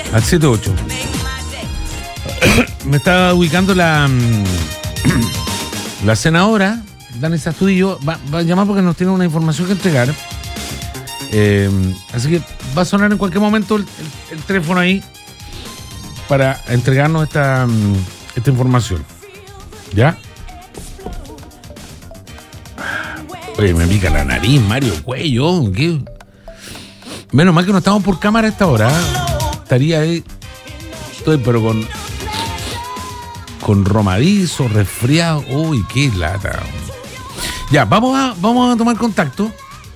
Al 78. Me estaba ubicando la senadora, Danisa Astudillo, va a llamar porque nos tiene una información que entregar. Así que va a sonar en cualquier momento el teléfono ahí para entregarnos esta información. ¿Ya? Oye, me pica la nariz, Mario Cuello. ¿Qué? Menos mal que no estamos por cámara a esta hora. Estaría ahí. Estoy, pero con romadizo, resfriado. Uy, qué lata. Ya, vamos a tomar contacto.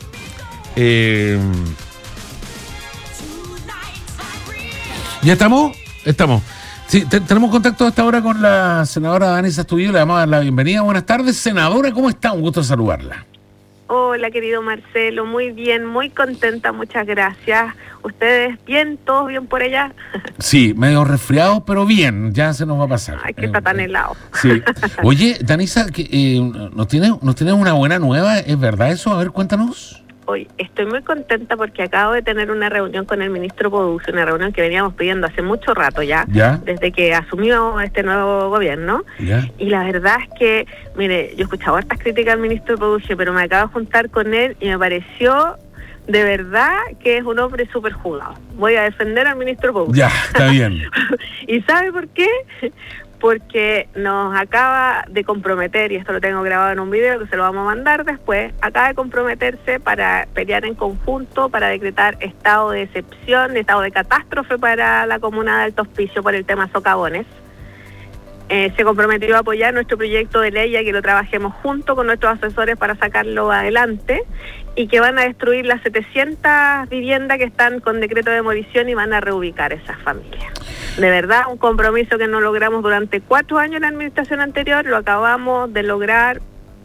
¿Ya estamos? Estamos. Sí, tenemos contacto hasta ahora con la senadora Danisa Astudillo. Le damos la bienvenida. Buenas tardes, senadora. ¿Cómo está? Un gusto saludarla. Hola, querido Marcelo. Muy bien, muy contenta. Muchas gracias. ¿Ustedes bien? ¿Todos bien por allá? Sí, medio resfriado, pero bien. Ya se nos va a pasar. Ay, que está tan helado. Sí. Oye, Danisa, ¿nos tienes una buena nueva? ¿Es verdad eso? A ver, cuéntanos. Hoy estoy muy contenta porque acabo de tener una reunión con el ministro Podus, una reunión que veníamos pidiendo hace mucho rato ya, desde que asumió este nuevo gobierno. ¿Ya? Y la verdad es que, mire, yo escuchaba hartas críticas al ministro Podus, pero me acabo de juntar con él y me pareció de verdad que es un hombre súper jugado. Voy a defender al ministro Podus. Ya, está bien. ¿Y sabe por qué? Porque nos acaba de comprometer, y esto lo tengo grabado en un video que se lo vamos a mandar después, acaba de comprometerse para pelear en conjunto, para decretar estado de excepción, estado de catástrofe para la comuna de Alto Hospicio por el tema socavones. Se comprometió a apoyar nuestro proyecto de ley, ya que lo trabajemos junto con nuestros asesores para sacarlo adelante, y que van a destruir las 700 viviendas que están con decreto de demolición y van a reubicar esas familias. De verdad, un compromiso que no logramos durante 4 años en la administración anterior, lo acabamos de lograr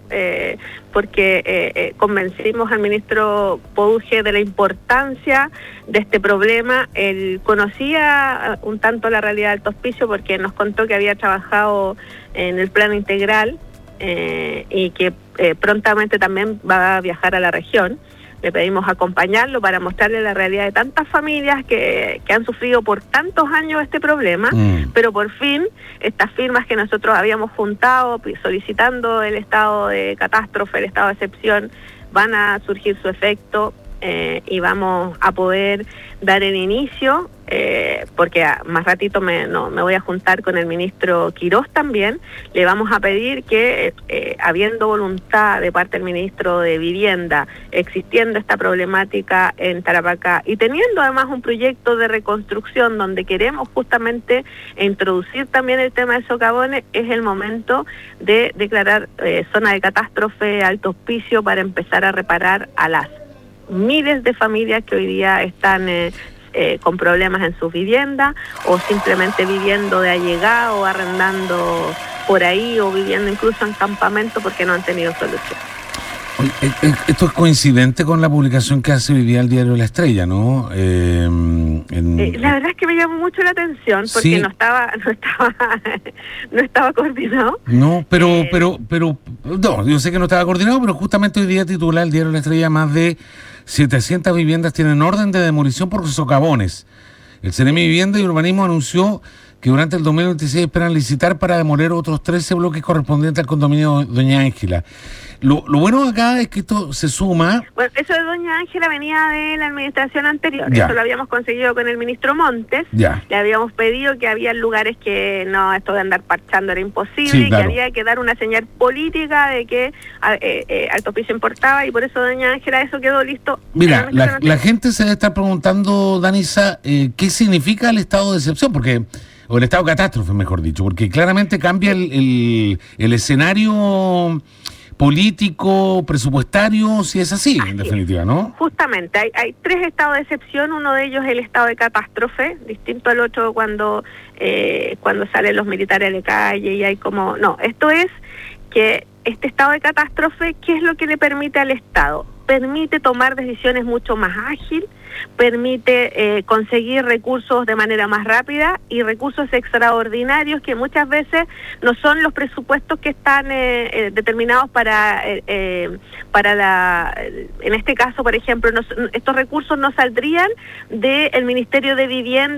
porque convencimos al ministro Pouge de la importancia de este problema. Él conocía un tanto la realidad del Alto Hospicio porque nos contó que había trabajado en el plan integral y que prontamente también va a viajar a la región. Le pedimos acompañarlo para mostrarle la realidad de tantas familias que han sufrido por tantos años este problema, pero por fin estas firmas que nosotros habíamos juntado solicitando el estado de catástrofe, el estado de excepción, van a surgir su efecto y vamos a poder dar el inicio, porque más ratito me voy a juntar con el ministro Quirós también. Le vamos a pedir que, habiendo voluntad de parte del ministro de Vivienda, existiendo esta problemática en Tarapacá y teniendo además un proyecto de reconstrucción donde queremos justamente introducir también el tema de socavones, es el momento de declarar zona de catástrofe Alto Hospicio para empezar a reparar a las miles de familias que hoy día están con problemas en sus viviendas, o simplemente viviendo de allegado o arrendando por ahí, o viviendo incluso en campamento porque no han tenido solución. Esto es coincidente con la publicación que hace hoy día el diario La Estrella, ¿no? La verdad es que me llamó mucho la atención porque sí. no estaba coordinado. No, pero no, yo sé que no estaba coordinado, pero justamente hoy día titula el diario La Estrella: más de 700 viviendas tienen orden de demolición por socavones. El Ceremi Vivienda y Urbanismo anunció que durante el 2026 esperan licitar para demoler otros 13 bloques correspondientes al condominio Doña Ángela. Lo bueno acá es que esto se suma... Bueno, eso de Doña Ángela venía de la administración anterior. Ya. Eso lo habíamos conseguido con el ministro Montes. Ya. Le habíamos pedido que había lugares que no, esto de andar parchando era imposible, sí, claro, que había que dar una señal política de que Alto Hospicio importaba, y por eso Doña Ángela, eso quedó listo. Mira, la gente se debe estar preguntando, Danisa, ¿qué significa el estado de excepción? O el estado de catástrofe, mejor dicho, porque claramente cambia el escenario político, presupuestario, si es así, en definitiva, ¿no? Justamente, hay 3 estados de excepción. Uno de ellos es el estado de catástrofe, distinto al otro cuando salen los militares a la calle y hay como... No, esto es que este estado de catástrofe, ¿qué es lo que le permite al Estado? Permite tomar decisiones mucho más ágil, permite conseguir recursos de manera más rápida y recursos extraordinarios que muchas veces no son los presupuestos que están determinados para en este caso, por ejemplo, estos recursos no saldrían del Ministerio de Vivienda